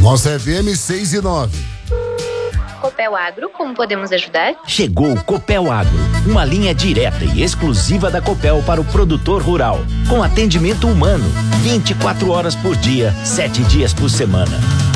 Nossa FM 6:09. Copel Agro, como podemos ajudar? Chegou o Copel Agro, uma linha direta e exclusiva da Copel para o produtor rural, com atendimento humano, 24 horas por dia, 7 dias por semana.